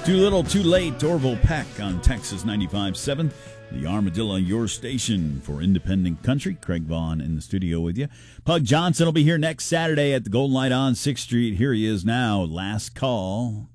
Too Little, Too Late, Orville Peck on Texas 95.7. The Armadillo, your station for independent country. Craig Vaughn in the studio with you. Pug Johnson will be here next Saturday at the Golden Light on 6th Street. Here he is now. Last call.